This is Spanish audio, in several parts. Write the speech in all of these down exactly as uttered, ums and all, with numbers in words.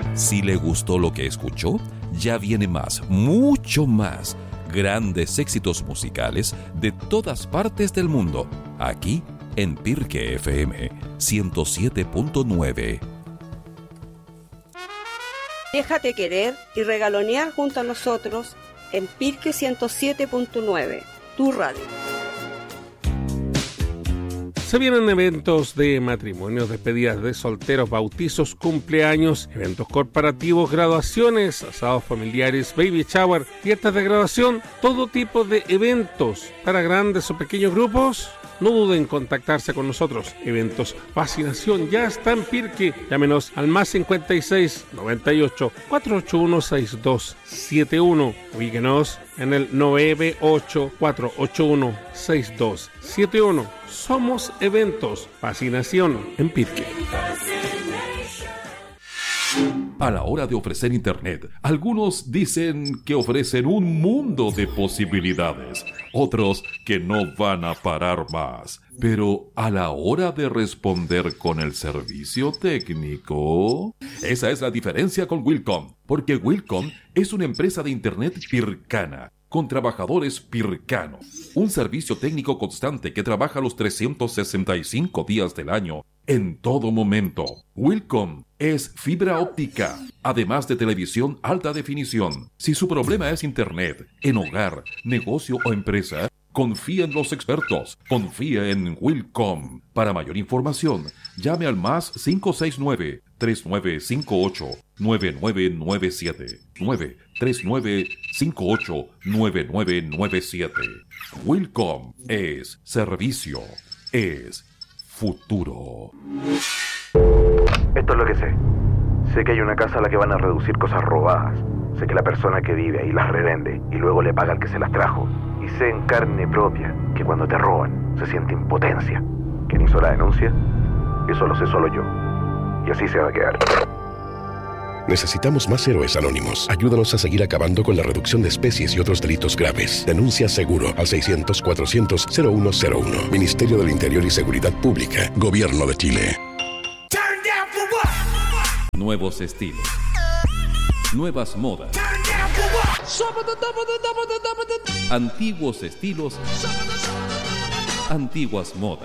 Si le gustó lo que escuchó, ya viene más, mucho más. Grandes éxitos musicales de todas partes del mundo, aquí en Pirque F M ciento siete punto nueve. Déjate querer y regalonear junto a nosotros en Pirque ciento siete punto nueve, tu radio. Se vienen eventos de matrimonios, despedidas de solteros, bautizos, cumpleaños, eventos corporativos, graduaciones, asados familiares, baby shower, fiestas de graduación, todo tipo de eventos para grandes o pequeños grupos. No duden en contactarse con nosotros. Eventos Fascinación ya está en Pirque. Llámenos al más cincuenta y seis, noventa y ocho, cuatrocientos ochenta y uno, sesenta y dos setenta y uno. Ubíquenos en el nueve ocho cuatro ocho uno, seis dos siete uno. Somos Eventos Fascinación en Pirque. A la hora de ofrecer Internet, algunos dicen que ofrecen un mundo de posibilidades, otros que no van a parar más. Pero a la hora de responder con el servicio técnico, esa es la diferencia con Wilcom, porque Wilcom es una empresa de Internet pircana, con trabajadores pircanos, un servicio técnico constante que trabaja los trescientos sesenta y cinco días del año, en todo momento. Wilcom es fibra óptica, además de televisión alta definición. Si su problema es Internet, en hogar, negocio o empresa, confía en los expertos. Confía en Wilcom. Para mayor información, llame al más cinco seis nueve, tres nueve cinco ocho, nueve nueve nueve siete. nueve tres nueve cinco ocho, nueve nueve nueve siete. Wilcom es servicio, es futuro. Esto es lo que sé. Sé que hay una casa a la que van a reducir cosas robadas. Sé que la persona que vive ahí las revende y luego le paga al que se las trajo. Y sé en carne propia que cuando te roban se siente impotencia. ¿Quién hizo la denuncia? Eso lo sé solo yo. Y así se va a quedar. Necesitamos más héroes anónimos. Ayúdanos a seguir acabando con la reducción de especies y otros delitos graves. Denuncia seguro al seiscientos, cuatrocientos, cero uno cero uno. Ministerio del Interior y Seguridad Pública. Gobierno de Chile. Nuevos estilos. Nuevas modas. Antiguos estilos. Antiguas modas.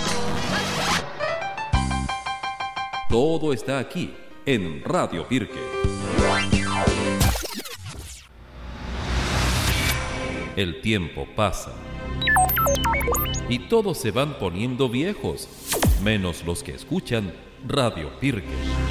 Todo está aquí en Radio Pirque. El tiempo pasa y todos se van poniendo viejos, menos los que escuchan Radio Pirque.